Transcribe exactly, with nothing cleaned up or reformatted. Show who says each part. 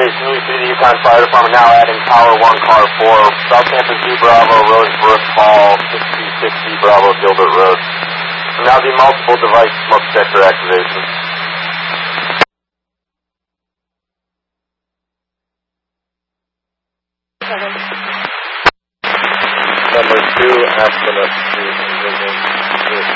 Speaker 1: activation. We see the Yukon Fire Department now adding Tower one, Car four, South Campus Z Bravo, Rosebrook Hall, sixty sixty Bravo, Gilbert Road. And now the multiple device smoke detector activation. Number two, Aspen up to